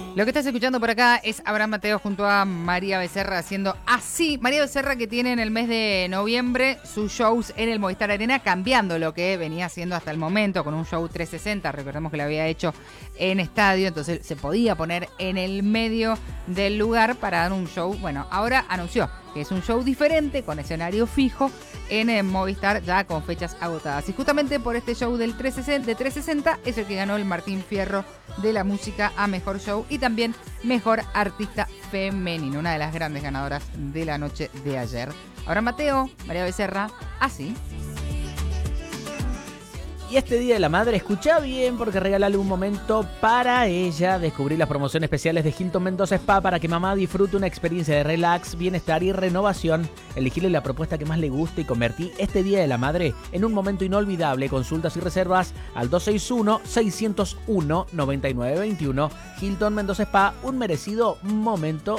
Lo que estás escuchando por acá es Abraham Mateo junto a María Becerra haciendo así. María Becerra, que tiene en el mes de noviembre sus shows en el Movistar Arena, cambiando lo que venía haciendo hasta el momento con un show 360. Recordemos que lo había hecho en estadio, entonces se podía poner en el medio del lugar para dar un show. Bueno, ahora anunció que es un show diferente con escenario fijo en el Movistar, ya con fechas agotadas. Y justamente por este show del 360 es el que ganó el Martín Fierro de la música a Mejor Show y también Mejor Artista Femenino, una de las grandes ganadoras de la noche de ayer. Ahora Mateo, María Becerra, así. Y este Día de la Madre, escucha bien porque regalale un momento para ella. Descubrí las promociones especiales de Hilton Mendoza Spa para que mamá disfrute una experiencia de relax, bienestar y renovación. Elegirle la propuesta que más le guste y convertí este Día de la Madre en un momento inolvidable. Consultas y reservas al 261-601-9921. Hilton Mendoza Spa, un merecido momento